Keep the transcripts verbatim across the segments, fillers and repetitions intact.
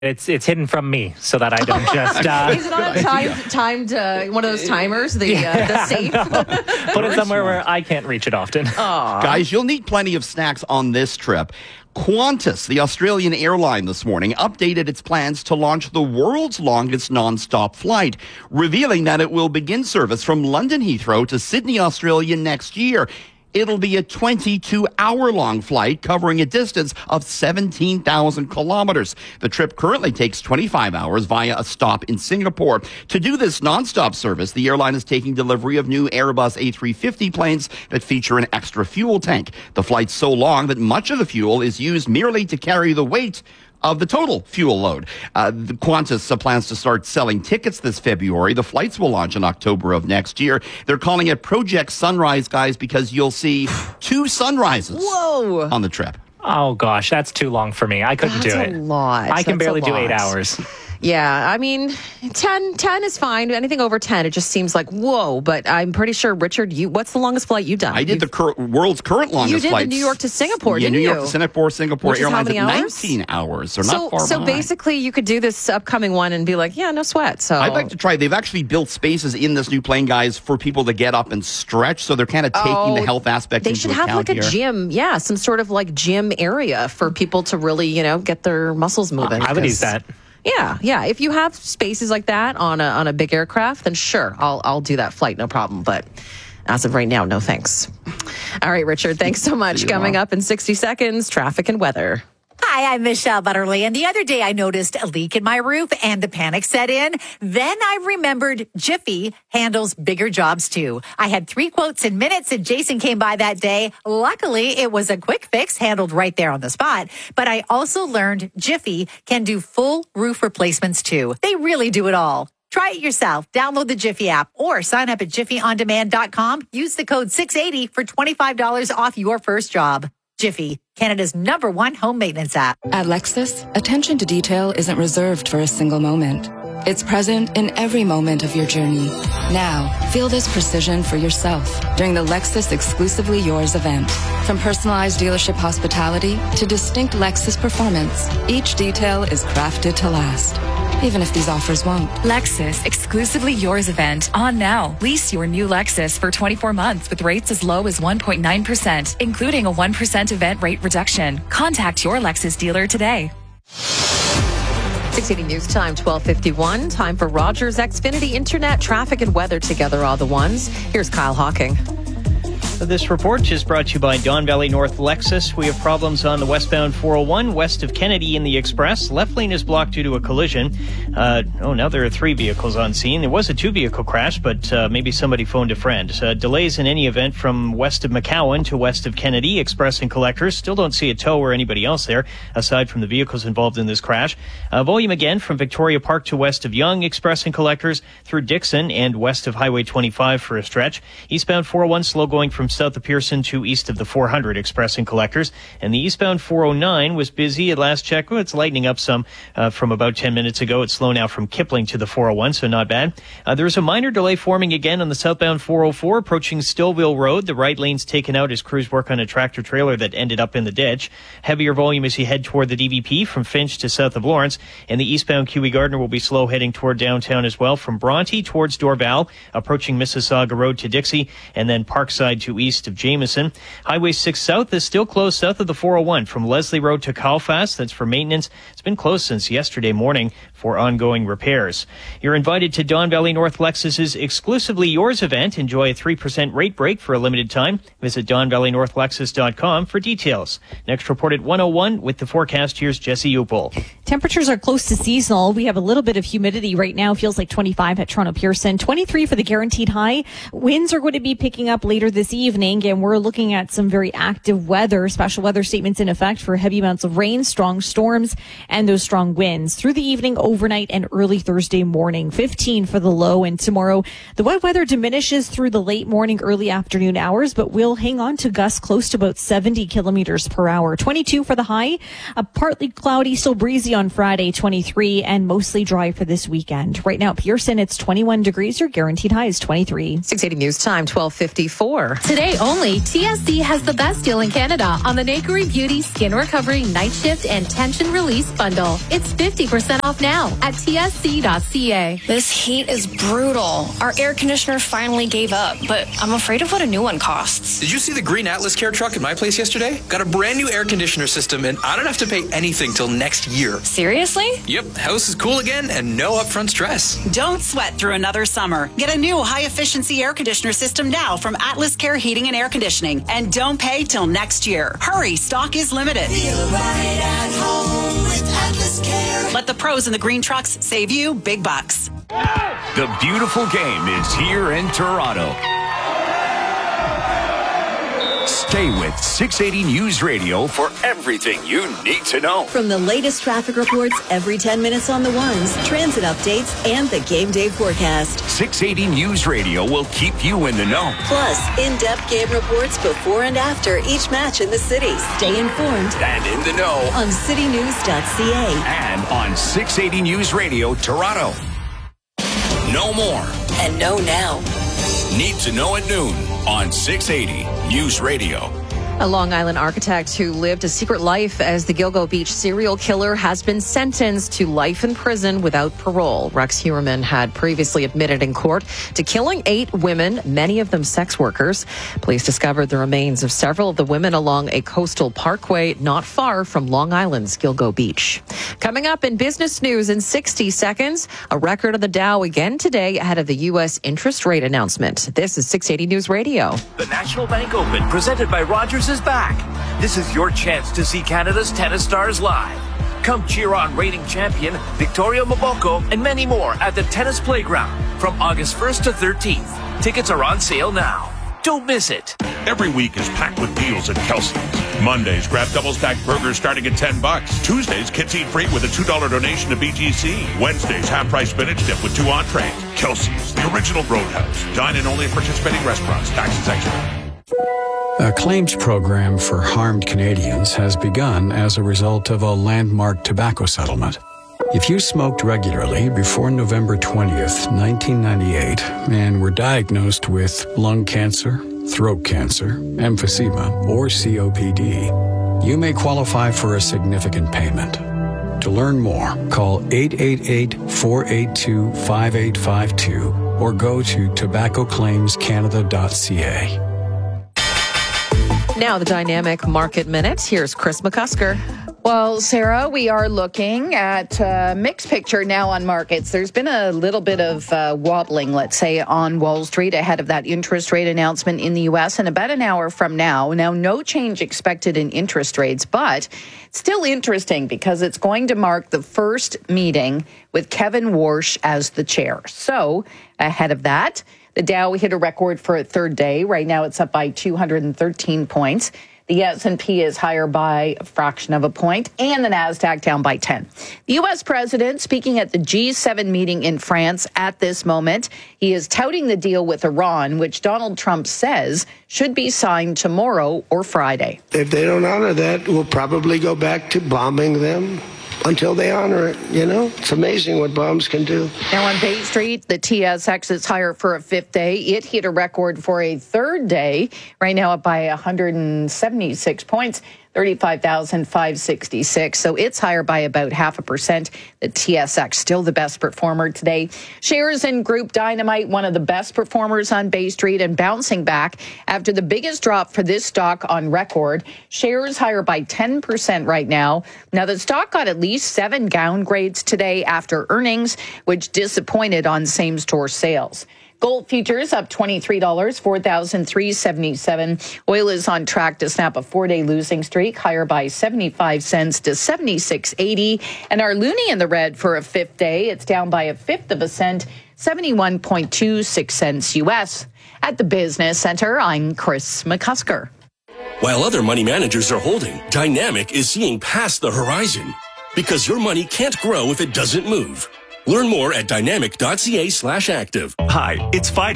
It's it's hidden from me so that I don't just... Uh, Is it on a timed, timed uh, one of those timers, the, uh, the safe? Put it somewhere where I can't reach it often. Aww. Guys, you'll need plenty of snacks on this trip. Qantas, the Australian airline this morning, updated its plans to launch the world's longest non-stop flight, revealing that it will begin service from London Heathrow to Sydney, Australia next year. It'll be a twenty-two hour long flight covering a distance of seventeen thousand kilometers. The trip currently takes twenty-five hours via a stop in Singapore. To do this nonstop service, the airline is taking delivery of new Airbus A three fifty planes that feature an extra fuel tank. The flight's so long that much of the fuel is used merely to carry the weight of the total fuel load. Uh, the Qantas uh, plans to start selling tickets this February. The flights will launch in October of next year. They're calling it Project Sunrise, guys, because you'll see two sunrises Whoa. on the trip. Oh, gosh, that's too long for me. I couldn't That's do a it. lot. I can That's a barely do eight lot. hours. Yeah, I mean, ten, ten is fine. Anything over ten, it just seems like, whoa. But I'm pretty sure, Richard, you what's the longest flight you've done? I did You've, the cur- world's current longest You did flights. the New York to Singapore, yeah, didn't New York you? to Singapore, Singapore Which is how Airlines many at hours? nineteen hours. They're so, not far so behind. basically, you could do this upcoming one and be like, yeah, no sweat. So I'd like to try. They've actually built spaces in this new plane, guys, for people to get up and stretch. So they're kind of taking Oh, the health aspect They into should account have like a here. gym, yeah, some sort of like gym area for people to really, you know, get their muscles moving. I would 'cause- use that. Yeah, yeah. If you have spaces like that on a on a big aircraft, then sure, I'll I'll do that flight, no problem. But as of right now, no thanks. All right, Richard, thanks so much. you Coming tomorrow. up in sixty seconds, traffic and weather. Hi, I'm Michelle Butterly, and the other day I noticed a leak in my roof and the panic set in. Then I remembered Jiffy handles bigger jobs too. I had three quotes in minutes and Jason came by that day. Luckily, it was a quick fix handled right there on the spot. But I also learned Jiffy can do full roof replacements too. They really do it all. Try it yourself. Download the Jiffy app or sign up at jiffy on demand dot com. Use the code six eighty for twenty-five dollars off your first job. Jiffy, Canada's number one home maintenance app. At Lexus, attention to detail isn't reserved for a single moment. It's present in every moment of your journey. Now, feel this precision for yourself during the Lexus Exclusively Yours event. From personalized dealership hospitality to distinct Lexus performance, each detail is crafted to last, even if these offers won't. Lexus Exclusively Yours event on now. Lease your new Lexus for twenty-four months with rates as low as one point nine percent, including a one percent event rate reduction. Contact your Lexus dealer today. six eighty News Time, twelve fifty-one. Time for Rogers Xfinity Internet, traffic and weather together, all the ones. Here's Kyle Hawking. This report is brought to you by Don Valley North Lexus. We have problems on the westbound four oh one west of Kennedy in the Express. Left lane is blocked due to a collision. Uh, oh, now there are three vehicles on scene. There was a two-vehicle crash, but uh, maybe somebody phoned a friend. Uh, delays in any event from west of McCowan to west of Kennedy. Express and collectors still don't see a tow or anybody else there, aside from the vehicles involved in this crash. Uh, volume again from Victoria Park to west of Yonge. Express and collectors through Dixon and west of Highway twenty-five for a stretch. Eastbound four oh one slow going from south of Pearson to east of the four hundred, Express and collectors. And the eastbound four oh nine was busy at last check. Well, it's lightening up some uh, from about ten minutes ago. It's slow now from Kipling to the four oh one, so not bad. Uh, there's a minor delay forming again on the southbound four oh four approaching Stillville Road. The right lane's taken out as crews work on a tractor trailer that ended up in the ditch. Heavier volume as you head toward the D V P from Finch to south of Lawrence. And the eastbound Q E Gardner will be slow heading toward downtown as well from Bronte towards Dorval, approaching Mississauga Road to Dixie, and then Parkside to east of Jameson. Highway six South is still closed south of the four oh one from Leslie Road to Calfast. That's for maintenance. It's been closed since yesterday morning for ongoing repairs. You're invited to Don Valley North Lexus's Exclusively Yours event. Enjoy a three percent rate break for a limited time. Visit don valley north lexus dot com for details. Next report at one oh one with the forecast. Here's Jesse Upel. Temperatures are close to seasonal. We have a little bit of humidity right now. Feels like twenty-five at Toronto Pearson, twenty-three for the guaranteed high. Winds are going to be picking up later this evening, and we're looking at some very active weather. Special weather statements in effect for heavy amounts of rain, strong storms, and those strong winds through the evening, overnight, and early Thursday morning. fifteen for the low, and tomorrow the wet weather diminishes through the late morning, early afternoon hours, but we'll hang on to gusts close to about seventy kilometers per hour. twenty-two for the high, a partly cloudy, still breezy on Friday, twenty-three, and mostly dry for this weekend. Right now, Pearson, it's twenty-one degrees. Your guaranteed high is twenty-three. six eighty News Time, twelve fifty-four. Today only, T S C has the best deal in Canada on the Nakery Beauty Skin Recovery Night Shift and Tension Release Bundle. It's fifty percent off now at T S C dot C A. This heat is brutal. Our air conditioner finally gave up, but I'm afraid of what a new one costs. Did you see the green Atlas Care truck at my place yesterday? Got a brand new air conditioner system, and I don't have to pay anything till next year. Seriously? Yep, house is cool again and no upfront stress. Don't sweat through another summer. Get a new high-efficiency air conditioner system now from Atlas Care Heating and Air Conditioning. And don't pay till next year. Hurry, stock is limited. Feel right at home with Atlas Care. Let the pros in the green trucks save you big bucks. The beautiful game is here in Toronto. Stay with six eighty News Radio for everything you need to know. From the latest traffic reports every ten minutes on the ones, transit updates, and the game day forecast. six eighty News Radio will keep you in the know. Plus, in-depth game reports before and after each match in the city. Stay informed and in the know on city news dot c a and on six eighty News Radio Toronto. Know more and know now. Need to know at noon on six eighty News Radio. A Long Island architect who lived a secret life as the Gilgo Beach serial killer has been sentenced to life in prison without parole. Rex Heuermann had previously admitted in court to killing eight women, many of them sex workers. Police discovered the remains of several of the women along a coastal parkway not far from Long Island's Gilgo Beach. Coming up in business news in sixty seconds, a record of the Dow again today ahead of the U S interest rate announcement. This is six eighty News Radio. The National Bank Open, presented by Rogers, is back. This is your chance to see Canada's tennis stars live. Come cheer on reigning champion Victoria Mboko and many more at the Tennis Playground from August first to thirteenth. Tickets are on sale now. Don't miss it. Every week is packed with deals at Kelsey's. Mondays, grab double-stacked burgers starting at ten bucks. Tuesdays, kids eat free with a two dollar donation to B G C. Wednesdays, half-price spinach dip with two entrees. Kelsey's, the original Roadhouse. Dine in only at participating restaurants. Taxes extra. A claims program for harmed Canadians has begun as a result of a landmark tobacco settlement. If you smoked regularly before November twentieth, nineteen ninety-eight, and were diagnosed with lung cancer, throat cancer, emphysema, or C O P D, you may qualify for a significant payment. To learn more, call eight eight eight, four eight two, five eight five two or go to tobacco claims canada dot c a. Now the Dynamic Market Minute. Here's Chris McCusker. Well, Sarah, we are looking at a mixed picture now on markets. There's been a little bit of uh, wobbling, let's say, on Wall Street ahead of that interest rate announcement in the U S. And about an hour from now, now no change expected in interest rates, but still interesting because it's going to mark the first meeting with Kevin Warsh as the chair. So ahead of that, the Dow hit a record for a third day. Right now it's up by two hundred thirteen points. The S and P is higher by a fraction of a point, and the Nasdaq down by ten. The U S president speaking at the G seven meeting in France at this moment. He is touting the deal with Iran, which Donald Trump says should be signed tomorrow or Friday. If they don't honor that, we'll probably go back to bombing them until they honor it. You know, it's amazing what bombs can do. Now on Bay Street, the T S X is higher for a fifth day. It hit a record for a third day, right now up by one hundred seventy-six points, thirty-five thousand five hundred sixty-six. So it's higher by about half a percent. The T S X still the best performer today. Shares in Group Dynamite, one of the best performers on Bay Street and bouncing back after the biggest drop for this stock on record. Shares higher by ten percent right now. Now the stock got at least seven downgrades today after earnings, which disappointed on same-store sales. Gold futures up twenty-three dollars, four thousand three hundred seventy-seven dollars. Oil is on track to snap a four-day losing streak, higher by seventy-five cents to seventy-six eighty. And our loonie in the red for a fifth day. It's down by a fifth of a cent, seventy-one point two six cents U S. At the Business Center, I'm Chris McCusker. While other money managers are holding, Dynamic is seeing past the horizon. Because your money can't grow if it doesn't move. Learn more at dynamic dot c a slash active. Hi, it's Fido.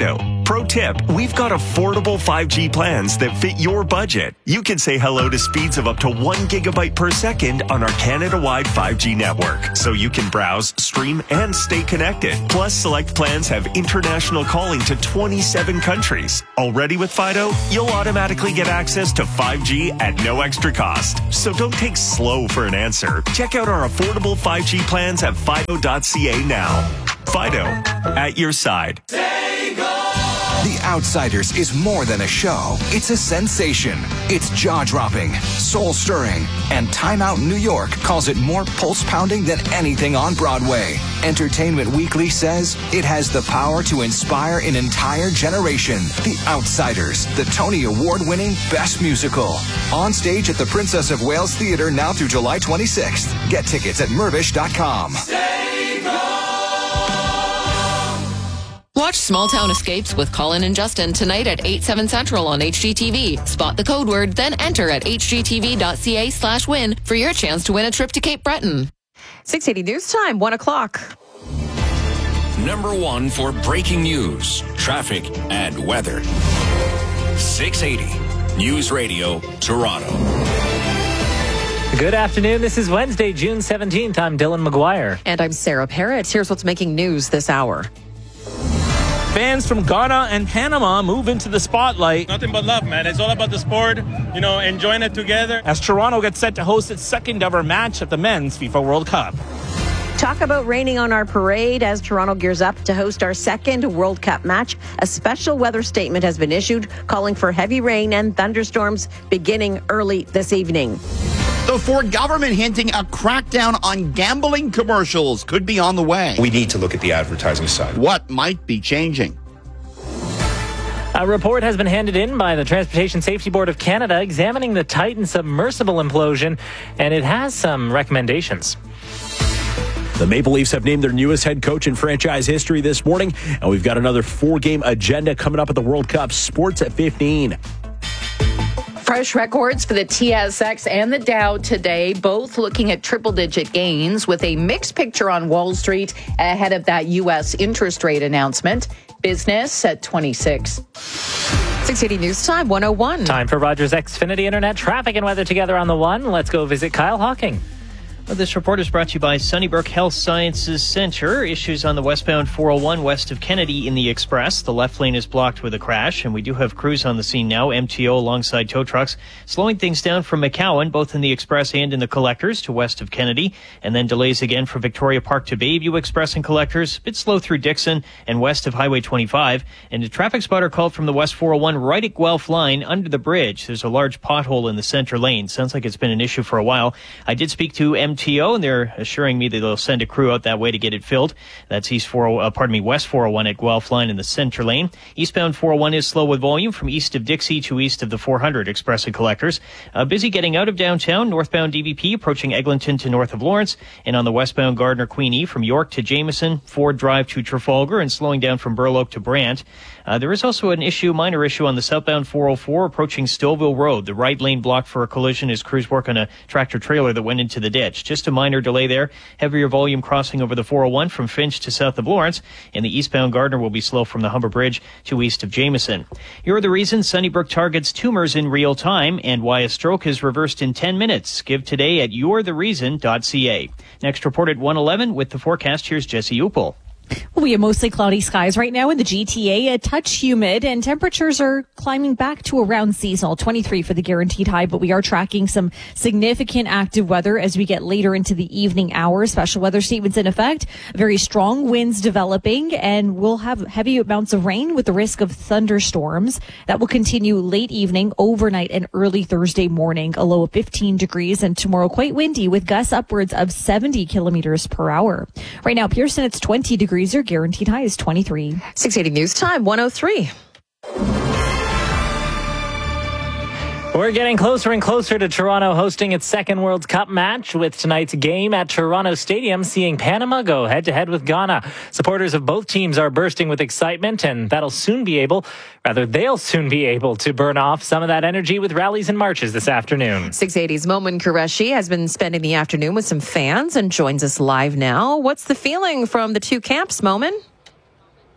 Pro tip, we've got affordable five G plans that fit your budget. You can say hello to speeds of up to one gigabyte per second on our Canada-wide five G network, so you can browse, stream, and stay connected. Plus, select plans have international calling to twenty-seven countries. Already with Fido, you'll automatically get access to five G at no extra cost. So don't take slow for an answer. Check out our affordable five G plans at fido dot c a now. Fido, at your side. The Outsiders is more than a show. It's a sensation. It's jaw-dropping, soul-stirring, and Time Out New York calls it more pulse-pounding than anything on Broadway. Entertainment Weekly says it has the power to inspire an entire generation. The Outsiders, the Tony Award-winning Best Musical. On stage at the Princess of Wales Theatre now through July twenty-sixth. Get tickets at mervish dot com. Watch Small Town Escapes with Colin and Justin tonight at eight, seven Central on H G T V. Spot the code word, then enter at h g t v dot c a slash win for your chance to win a trip to Cape Breton. six eighty News Time, one o'clock. Number one for breaking news, traffic, and weather. six eighty News Radio, Toronto. Good afternoon. This is Wednesday, June seventeenth. I'm Dylan McGuire. And I'm Sarah Parrott. Here's what's making news this hour. Fans from Ghana and Panama move into the spotlight. Nothing but love, man. It's all about the sport, you know, enjoying it together. As Toronto gets set to host its second ever match at the Men's FIFA World Cup. Talk about raining on our parade as Toronto gears up to host our second World Cup match. A special weather statement has been issued calling for heavy rain and thunderstorms beginning early this evening. The Ford government hinting a crackdown on gambling commercials could be on the way. We need to look at the advertising side. What might be changing? A report has been handed in by the Transportation Safety Board of Canada examining the Titan submersible implosion, and it has some recommendations. The Maple Leafs have named their newest head coach in franchise history this morning, and we've got another four-game agenda coming up at the World Cup. Sports at fifteen. Fresh records for the T S X and the Dow today, both looking at triple-digit gains with a mixed picture on Wall Street ahead of that U S interest rate announcement. Business at twenty-six. six eighty News Time, one oh one. Time for Rogers Xfinity Internet traffic and weather together on the one. Let's go visit Kyle Hawking. Well, this report is brought to you by Sunnybrook Health Sciences Center. Issues on the westbound four oh one west of Kennedy in the Express. The left lane is blocked with a crash, and we do have crews on the scene now. M T O alongside tow trucks, slowing things down from McCowan, both in the Express and in the Collectors to west of Kennedy. And then delays again from Victoria Park to Bayview Express and Collectors. A bit slow through Dixon and west of Highway twenty-five. And a traffic spotter called from the west four oh one right at Guelph line under the bridge. There's a large pothole in the center lane. Sounds like it's been an issue for a while. I did speak to M T O, and they're assuring me that they'll send a crew out that way to get it filled. That's east four oh, uh, pardon me, west four oh one at Guelph line in the center lane. Eastbound four oh one is slow with volume from east of Dixie to east of the four hundred Express and Collectors. Uh, busy getting out of downtown. Northbound D V P approaching Eglinton to north of Lawrence, and on the westbound Gardner Queenie from York to Jameson, Ford Drive to Trafalgar, and slowing down from Burloak to Brant. Uh, there is also an issue, minor issue, on the southbound four oh four approaching Stouffville Road. The right lane blocked for a collision as crews work on a tractor trailer that went into the ditch. Just a minor delay there. Heavier volume crossing over the four oh one from Finch to south of Lawrence, and the eastbound Gardner will be slow from the Humber Bridge to east of Jameson. Here are the reasons Sunnybrook targets tumors in real time and why a stroke is reversed in ten minutes. Give today at you're the reason dot c a. Next report at one eleven with the forecast. Here's Jesse Upel. Well, we have mostly cloudy skies right now in the G T A, a touch humid, and temperatures are climbing back to around seasonal, twenty-three for the guaranteed high, but we are tracking some significant active weather as we get later into the evening hours. Special weather statements in effect, very strong winds developing, and we'll have heavy amounts of rain with the risk of thunderstorms. That will continue late evening, overnight, and early Thursday morning, a low of fifteen degrees, and tomorrow quite windy with gusts upwards of seventy kilometers per hour. Right now, Pearson, it's twenty degrees. Your guaranteed high is twenty-three. six eighty News Time, one oh three. We're getting closer and closer to Toronto hosting its second World Cup match, with tonight's game at Toronto Stadium seeing Panama go head-to-head with Ghana. Supporters of both teams are bursting with excitement, and that'll soon be able, rather they'll soon be able to burn off some of that energy with rallies and marches this afternoon. six eighty's Momin Qureshi has been spending the afternoon with some fans and joins us live now. What's the feeling from the two camps, Momin?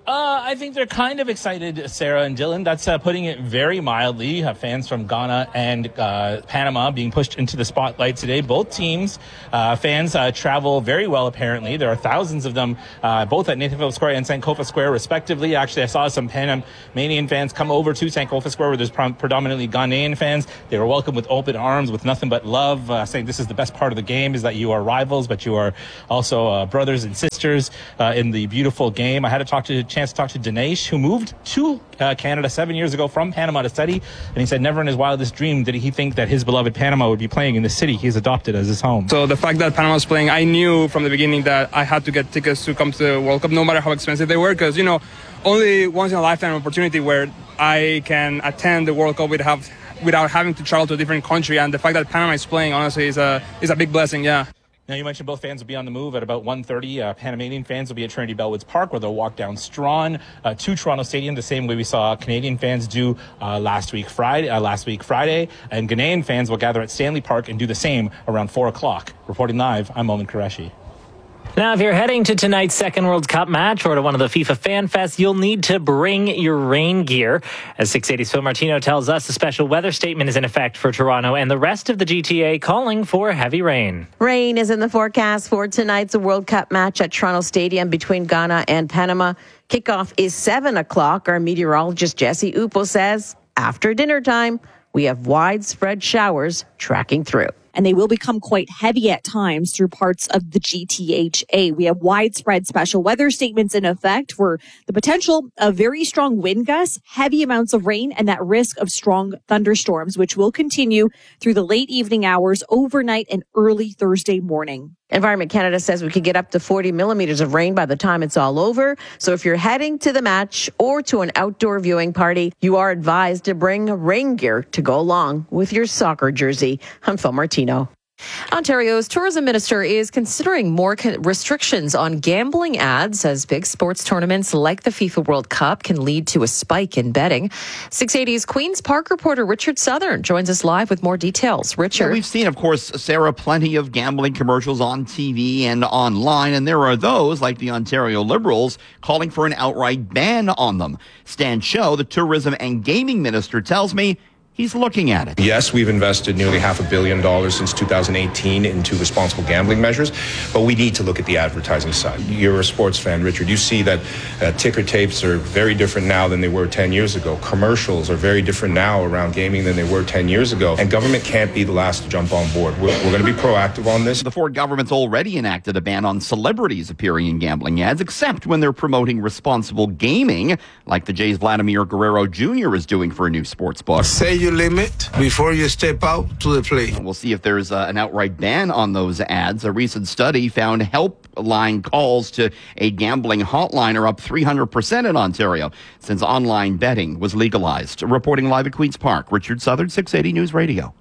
Uh, I think they're kind of excited, Sarah and Dylan. That's uh, putting it very mildly. You have fans from Ghana and uh, Panama being pushed into the spotlight today. Both teams, uh, fans uh, travel very well, apparently. There are thousands of them, uh, both at Nathanville Square and Sankofa Square, respectively. Actually, I saw some Panamanian fans come over to Sankofa Square, where there's pre- predominantly Ghanaian fans. They were welcomed with open arms, with nothing but love, uh, saying this is the best part of the game, is that you are rivals, but you are also uh, brothers and sisters uh, in the beautiful game. I had to talk to chance to talk to Dinesh, who moved to uh, Canada seven years ago from Panama to study, and he said never in his wildest dream did he think that his beloved Panama would be playing in the city he's adopted as his home. So the fact that Panama was playing, I knew from the beginning that I had to get tickets to come to the World Cup, no matter how expensive they were, because, you know, only once in a lifetime opportunity where I can attend the World Cup without, without having to travel to a different country, and the fact that Panama is playing, honestly, is a, is a big blessing, yeah. Now, you mentioned both fans will be on the move at about one thirty. Uh, Panamanian fans will be at Trinity Bellwoods Park, where they'll walk down Strawn uh, to Toronto Stadium, the same way we saw Canadian fans do uh, last week Friday. Uh, last week Friday, and Ghanaian fans will gather at Stanley Park and do the same around four o'clock. Reporting live, I'm Momin Qureshi. Now, if you're heading to tonight's second World Cup match or to one of the FIFA Fan Fests, you'll need to bring your rain gear. As six eighty's Phil Martino tells us, a special weather statement is in effect for Toronto and the rest of the G T A, calling for heavy rain. Rain is in the forecast for tonight's World Cup match at Toronto Stadium between Ghana and Panama. Kickoff is seven o'clock. Our meteorologist Jesse Upo says after dinner time, we have widespread showers tracking through. And they will become quite heavy at times through parts of the G T H A. We have widespread special weather statements in effect for the potential of very strong wind gusts, heavy amounts of rain, and that risk of strong thunderstorms, which will continue through the late evening hours, overnight, and early Thursday morning. Environment Canada says we could get up to forty millimeters of rain by the time it's all over. So if you're heading to the match or to an outdoor viewing party, you are advised to bring rain gear to go along with your soccer jersey. I'm Phil Martino. Ontario's tourism minister is considering more restrictions on gambling ads as big sports tournaments like the FIFA World Cup can lead to a spike in betting. six eighty's Queen's Park reporter Richard Southern joins us live with more details. Richard. Yeah, we've seen, of course, Sarah, plenty of gambling commercials on T V and online, and there are those, like the Ontario Liberals, calling for an outright ban on them. Stan Cho, the tourism and gaming minister, tells me he's looking at it. Yes, we've invested nearly half a billion dollars since two thousand eighteen into responsible gambling measures, but we need to look at the advertising side. You're a sports fan, Richard. You see that uh, ticker tapes are very different now than they were ten years ago. Commercials are very different now around gaming than they were ten years ago, and government can't be the last to jump on board. We're, we're going to be proactive on this. The Ford government's already enacted a ban on celebrities appearing in gambling ads, except when they're promoting responsible gaming, like the Jays' Vladimir Guerrero Junior is doing for a new sports book. Say your limit before you step out to the plate. We'll see if there's uh, an outright ban on those ads. A recent study found helpline calls to a gambling hotline are up three hundred percent in Ontario since online betting was legalized. Reporting live at Queen's Park, Richard Southern, six eighty News Radio.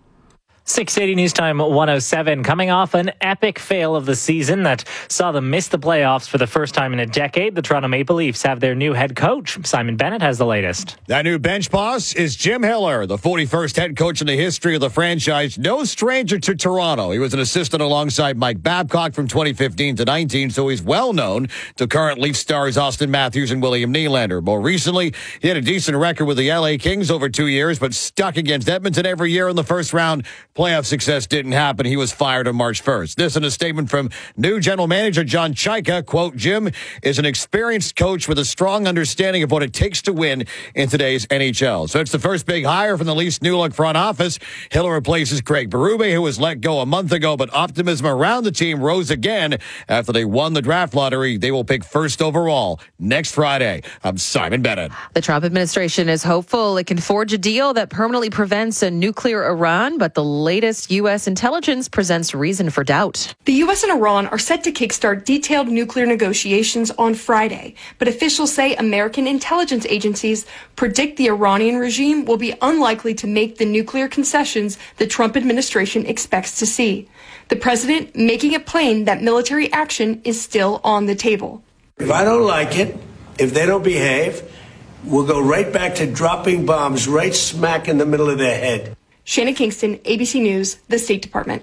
six eighty News Time one oh seven, coming off an epic fail of the season that saw them miss the playoffs for the first time in a decade. The Toronto Maple Leafs have their new head coach. Simon Bennett has the latest. That new bench boss is Jim Hiller, the forty-first head coach in the history of the franchise. No stranger to Toronto. He was an assistant alongside Mike Babcock from twenty fifteen to nineteen, so he's well known to current Leaf stars Austin Matthews and William Nylander. More recently, he had a decent record with the L A Kings over two years, but stuck against Edmonton every year in the first round. Playoff success didn't happen. He was fired on March first. This in a statement from new general manager John Chaika. Quote, Jim is an experienced coach with a strong understanding of what it takes to win in today's N H L. So it's the first big hire from the Leafs' new look front office. Hiller replaces Craig Berube, who was let go a month ago, but optimism around the team rose again after they won the draft lottery. They will pick first overall next Friday. I'm Simon Bennett. The Trump administration is hopeful it can forge a deal that permanently prevents a nuclear Iran, but the latest U S intelligence presents reason for doubt. The U S and Iran are set to kickstart detailed nuclear negotiations on Friday, but officials say American intelligence agencies predict the Iranian regime will be unlikely to make the nuclear concessions the Trump administration expects to see. The president making it plain that military action is still on the table. If I don't like it, if they don't behave, we'll go right back to dropping bombs right smack in the middle of their head. Shannon Kingston, A B C News, the State Department.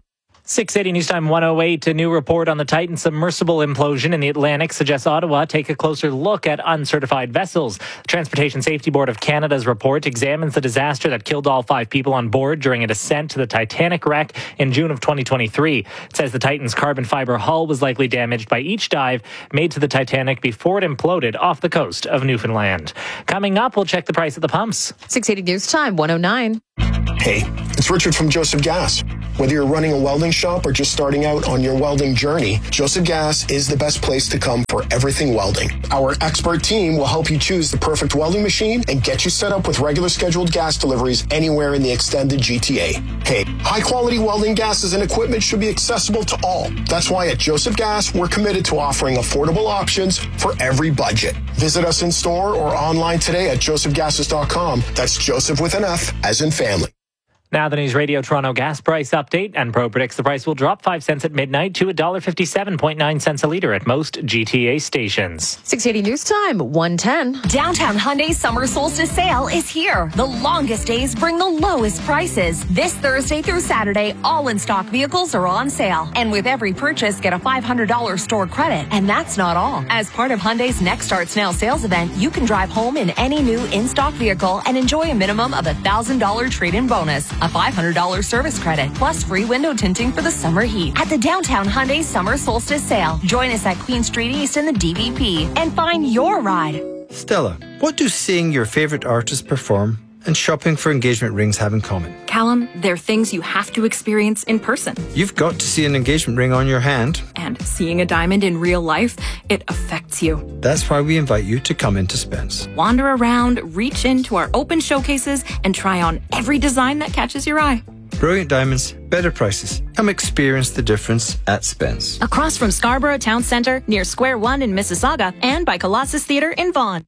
six eighty News Time one oh eight. A new report on the Titan submersible implosion in the Atlantic suggests Ottawa take a closer look at uncertified vessels. The Transportation Safety Board of Canada's report examines the disaster that killed all five people on board during a descent to the Titanic wreck in June of twenty twenty-three. It says the Titan's carbon fiber hull was likely damaged by each dive made to the Titanic before it imploded off the coast of Newfoundland. Coming up, we'll check the price at the pumps. six eighty News Time one oh nine. Hey, it's Richard from Joseph Gas. Whether you're running a welding shop or just starting out on your welding journey, Joseph Gas is the best place to come for everything welding. Our expert team will help you choose the perfect welding machine and get you set up with regular scheduled gas deliveries anywhere in the extended G T A. Hey, high-quality welding gases and equipment should be accessible to all. That's why at Joseph Gas, we're committed to offering affordable options for every budget. Visit us in store or online today at joseph gases dot com. That's Joseph with an F, as in family. Now the News Radio Toronto gas price update. Enpro predicts the price will drop five cents at midnight to one dollar fifty-seven point nine cents a litre at most G T A stations. six eighty News Time, one ten. Downtown Hyundai's summer solstice sale is here. The longest days bring the lowest prices. This Thursday through Saturday, all in-stock vehicles are on sale. And with every purchase, get a five hundred dollars store credit. And that's not all. As part of Hyundai's Next Starts Now sales event, you can drive home in any new in-stock vehicle and enjoy a minimum of a one thousand dollars trade-in bonus, a five hundred dollars service credit, plus free window tinting for the summer heat at the Downtown Hyundai Summer Solstice Sale. Join us at Queen Street East in the D V P and find your ride. Stella, what do seeing your favorite artist perform and shopping for engagement rings have in common? Callum, they're things you have to experience in person. You've got to see an engagement ring on your hand. And seeing a diamond in real life, it affects you. That's why we invite you to come into Spence. Wander around, reach into our open showcases, and try on every design that catches your eye. Brilliant diamonds, better prices. Come experience the difference at Spence. Across from Scarborough Town Centre, near Square One in Mississauga, and by Colossus Theatre in Vaughan.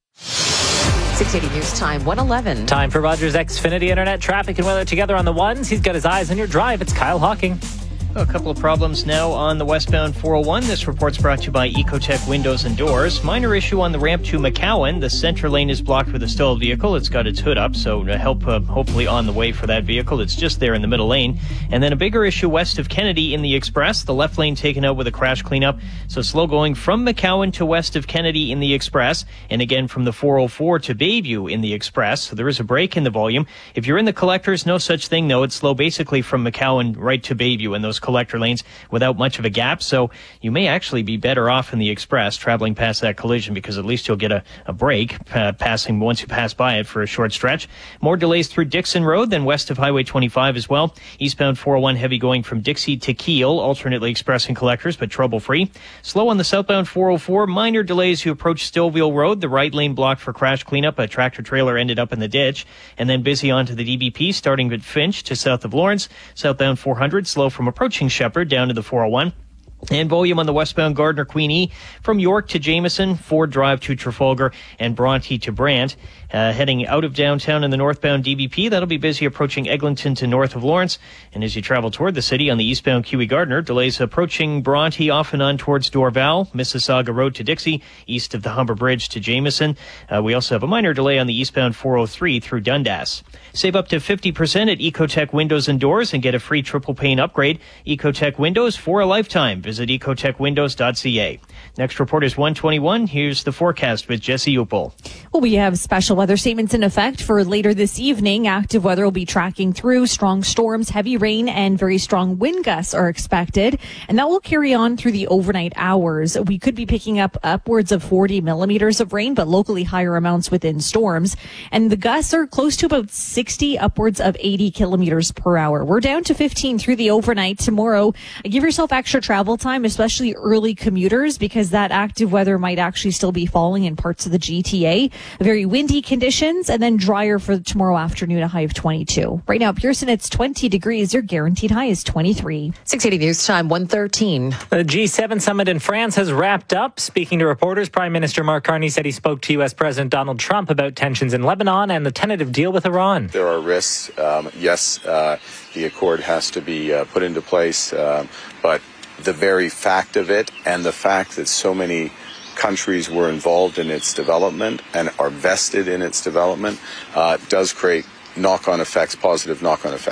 six eighty News Time, one eleven. Time for Rogers Xfinity Internet traffic and weather together on the ones. He's got his eyes on your drive. It's Kyle Hawking. A couple of problems now on the westbound four oh one. This report's brought to you by Ecotech Windows and Doors. Minor issue on the ramp to McCowan. The center lane is blocked with a stalled vehicle. It's got its hood up, so to help uh, hopefully on the way for that vehicle. It's just there in the middle lane. And then a bigger issue west of Kennedy in the Express. The left lane taken out with a crash cleanup. So slow going from McCowan to west of Kennedy in the Express. And again from the four oh four to Bayview in the Express. So there is a break in the volume. If you're in the collectors, no such thing. No, it's slow basically from McCowan right to Bayview in those collector lanes without much of a gap, so you may actually be better off in the Express traveling past that collision because at least you'll get a, a break uh, passing once you pass by it for a short stretch. More delays through Dixon Road than west of Highway twenty-five as well. Eastbound four oh one heavy going from Dixie to Kiel, alternately expressing collectors but trouble-free. Slow on the southbound four oh four. Minor delays you approach Stillville Road. The right lane blocked for crash cleanup. A tractor-trailer ended up in the ditch. And then busy onto the D B P starting at Finch to south of Lawrence. Southbound four hundred slow from approaching Shepherd down to the four oh one. And volume on the westbound Gardner Queenie from York to Jameson, Ford Drive to Trafalgar, and Bronte to Brant. Uh, heading out of downtown in the northbound D B P, that'll be busy approaching Eglinton to north of Lawrence. And as you travel toward the city on the eastbound Q E Gardner, delays approaching Bronte off and on towards Dorval, Mississauga Road to Dixie, east of the Humber Bridge to Jameson. Uh, we also have a minor delay on the eastbound four oh three through Dundas. Save up to fifty percent at Ecotech Windows and Doors and get a free triple pane upgrade. Ecotech Windows for a lifetime. Visit ecotech windows dot c a. Next report is one twenty-one. Here's the forecast with Jesse Upel. Well, we have special weather statements in effect for later this evening. Active weather will be tracking through. Strong storms, heavy rain, and very strong wind gusts are expected. And that will carry on through the overnight hours. We could be picking up upwards of forty millimeters of rain, but locally higher amounts within storms. And the gusts are close to about sixty, upwards of eighty kilometers per hour. We're down to fifteen through the overnight. Tomorrow, give yourself extra travel time, especially early commuters, because that active weather might actually still be falling in parts of the G T A. Very windy conditions, and then drier for tomorrow afternoon, a high of twenty-two. Right now, Pearson, it's twenty degrees. Your guaranteed high is twenty-three. six eighty News Time, one thirteen. The G seven summit in France has wrapped up. Speaking to reporters, Prime Minister Mark Carney said he spoke to U S President Donald Trump about tensions in Lebanon and the tentative deal with Iran. There are risks. Um, yes, uh, the accord has to be uh, put into place, uh, but the very fact of it and the fact that so many countries were involved in its development and are vested in its development uh, does create knock-on effects, positive knock-on effects.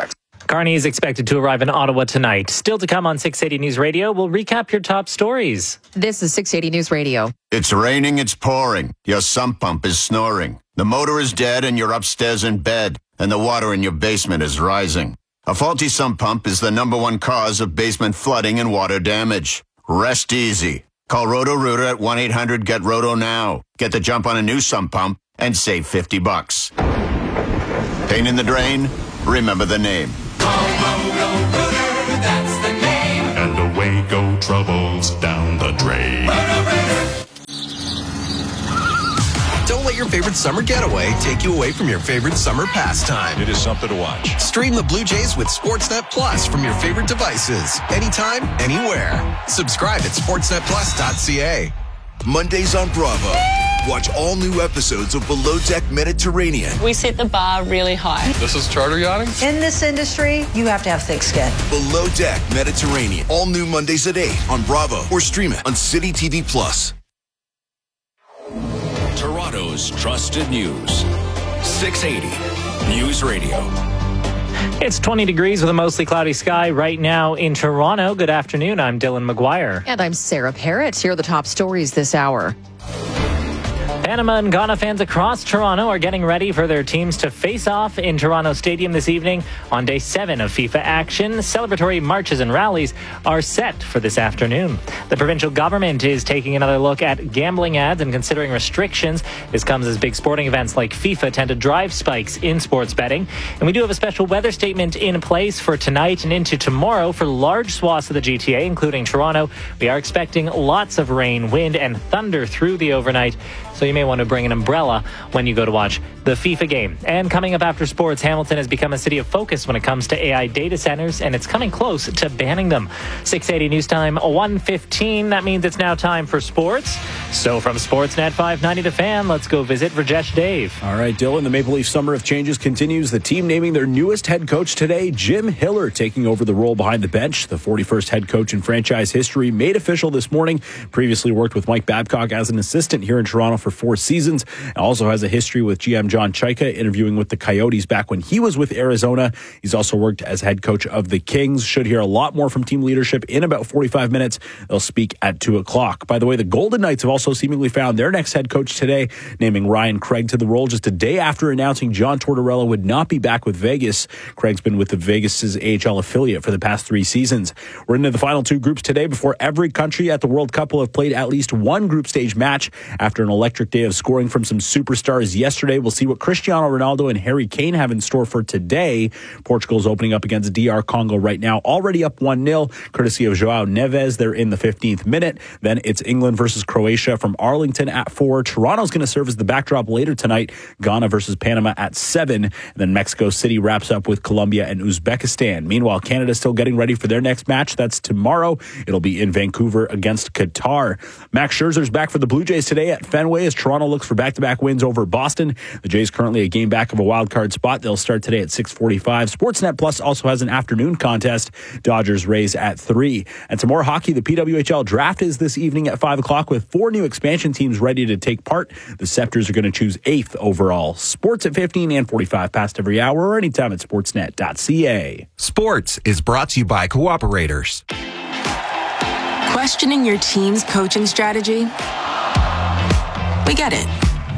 Carney is expected to arrive in Ottawa tonight. Still to come on six eighty News Radio, we'll recap your top stories. This is six eighty News Radio. It's raining, it's pouring. Your sump pump is snoring. The motor is dead and you're upstairs in bed. And the water in your basement is rising. A faulty sump pump is the number one cause of basement flooding and water damage. Rest easy. Call Roto-Rooter at one eight hundred get roto now. Get the jump on a new sump pump and save fifty bucks. Pain in the drain? Remember the name. Roto-Rooter, that's the name. And away go troubles down the drain. Don't let your favorite summer getaway take you away from your favorite summer pastime. It is something to watch. Stream the Blue Jays with Sportsnet Plus from your favorite devices. Anytime, anywhere. Subscribe at sportsnet plus dot c a. Mondays on Bravo. Watch all new episodes of Below Deck Mediterranean. We set the bar really high. This is charter yachting? In this industry, you have to have thick skin. Below Deck Mediterranean. All new Mondays at eight on Bravo or stream it on City T V Plus. Toronto's trusted news. six eighty News Radio. It's twenty degrees with a mostly cloudy sky right now in Toronto. Good afternoon. I'm Dylan McGuire. And I'm Sarah Parrott. Here are the top stories this hour. Panama and Ghana fans across Toronto are getting ready for their teams to face off in Toronto Stadium this evening on day seven of FIFA action. Celebratory marches and rallies are set for this afternoon. The provincial government is taking another look at gambling ads and considering restrictions. This comes as big sporting events like FIFA tend to drive spikes in sports betting. And we do have a special weather statement in place for tonight and into tomorrow for large swaths of the G T A, including Toronto. We are expecting lots of rain, wind, and thunder through the overnight, so you may want to bring an umbrella when you go to watch the FIFA game. And coming up after sports, Hamilton has become a city of focus when it comes to A I data centers, and it's coming close to banning them. six eighty News Time, one fifteen. That means it's now time for sports. So from Sportsnet five ninety The Fan, let's go visit Rajesh Dave. All right, Dylan, the Maple Leaf summer of changes continues. The team naming their newest head coach today, Jim Hiller, taking over the role behind the bench. The forty-first head coach in franchise history made official this morning. Previously worked with Mike Babcock as an assistant here in Toronto for four seasons. Also has a history with G M John Chaika, interviewing with the Coyotes back when he was with Arizona. He's also worked as head coach of the Kings. Should hear a lot more from team leadership in about forty-five minutes. They'll speak at two o'clock. By the way, the Golden Knights have also seemingly found their next head coach today, naming Ryan Craig to the role just a day after announcing John Tortorella would not be back with Vegas. Craig's been with the Vegas' A H L affiliate for the past three seasons. We're into the final two groups today before every country at the World Cup will have played at least one group stage match after an electric day of scoring from some superstars yesterday. We'll see what Cristiano Ronaldo and Harry Kane have in store for today. Portugal's opening up against D R Congo right now, already up one nil, courtesy of Joao Neves. They're in the fifteenth minute. Then it's England versus Croatia from Arlington at four. Toronto's going to serve as the backdrop later tonight. Ghana versus Panama at seven. And then Mexico City wraps up with Colombia and Uzbekistan. Meanwhile, Canada's still getting ready for their next match. That's tomorrow. It'll be in Vancouver against Qatar. Max Scherzer's back for the Blue Jays today at Fenway as Toronto looks for back-to-back wins over Boston. The Jays currently a game back of a wild card spot. They'll start today at six forty-five. Sportsnet Plus also has an afternoon contest. Dodgers Rays at three. And some more hockey. The P W H L draft is this evening at five o'clock with four new expansion teams ready to take part. The Scepters are going to choose eighth overall. Sports at fifteen and forty-five past every hour or anytime at sportsnet dot c a. Sports is brought to you by Cooperators. Questioning your team's coaching strategy? We get it.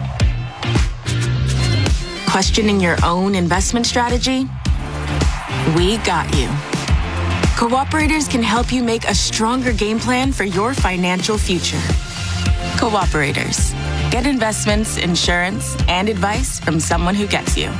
Questioning your own investment strategy? We got you. Cooperators can help you make a stronger game plan for your financial future. Cooperators. Get investments, insurance, and advice from someone who gets you.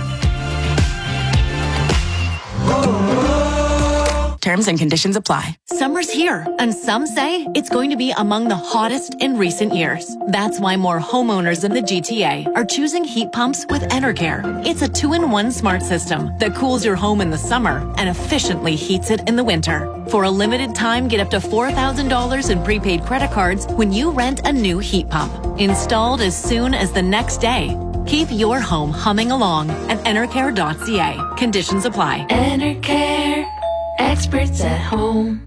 Terms and conditions apply. Summer's here, and some say it's going to be among the hottest in recent years. That's why more homeowners in the G T A are choosing heat pumps with Enercare. It's a two-in-one smart system that cools your home in the summer and efficiently heats it in the winter. For a limited time, get up to four thousand dollars in prepaid credit cards when you rent a new heat pump. Installed as soon as the next day. Keep your home humming along at enercare dot c a. Conditions apply. Enercare. Experts at home.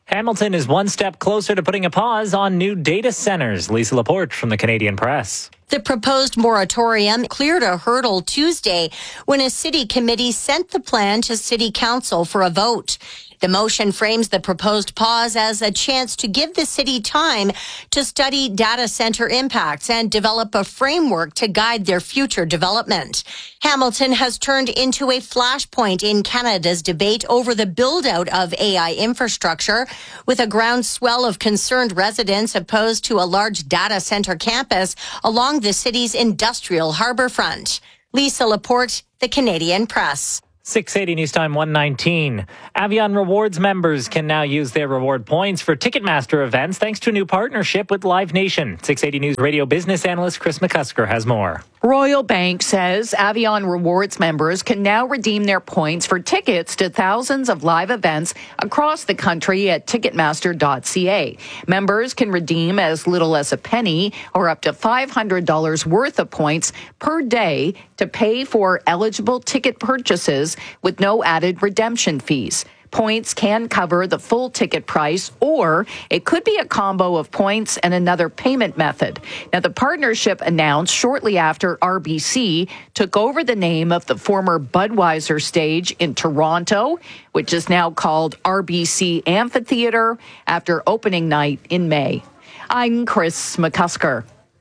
Hamilton is one step closer to putting a pause on new data centers. Lisa Laporte from the Canadian Press. The proposed moratorium cleared a hurdle Tuesday when a city committee sent the plan to City Council for a vote. The motion frames the proposed pause as a chance to give the city time to study data center impacts and develop a framework to guide their future development. Hamilton has turned into a flashpoint in Canada's debate over the build-out of A I infrastructure, with a groundswell of concerned residents opposed to a large data center campus along the city's industrial harborfront. Lisa Laporte, the Canadian Press. six eighty News Time one nineteen. Avion Rewards members can now use their reward points for Ticketmaster events thanks to a new partnership with Live Nation. six eighty News radio business analyst Chris McCusker has more. Royal Bank says Avion Rewards members can now redeem their points for tickets to thousands of live events across the country at Ticketmaster dot c a. Members can redeem as little as a penny or up to five hundred dollars worth of points per day to pay for eligible ticket purchases with no added redemption fees. Points can cover the full ticket price, or it could be a combo of points and another payment method. Now, the partnership announced shortly after R B C took over the name of the former Budweiser stage in Toronto, which is now called R B C Amphitheatre, after opening night in May. I'm Chris McCusker.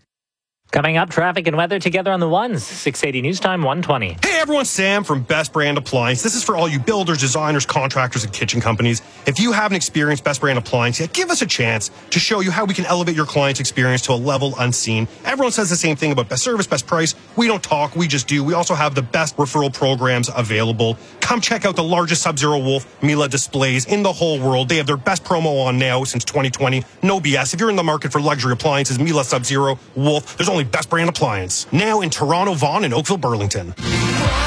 Coming up, traffic and weather together on the ones. six eighty News Time one twenty. Hey everyone, Sam from Best Brand Appliance. This is for all you builders, designers, contractors, and kitchen companies. If you haven't experienced Best Brand Appliance yet, give us a chance to show you how we can elevate your client's experience to a level unseen. Everyone says the same thing about best service, best price. We don't talk, we just do. We also have the best referral programs available. Come check out the largest Sub-Zero Wolf Miele displays in the whole world. They have their best promo on now since twenty twenty. No B S. If you're in the market for luxury appliances, Miele, Sub-Zero, Wolf, there's only Best Brand Appliance. Now in Toronto, Vaughan, and Oakville, Burlington.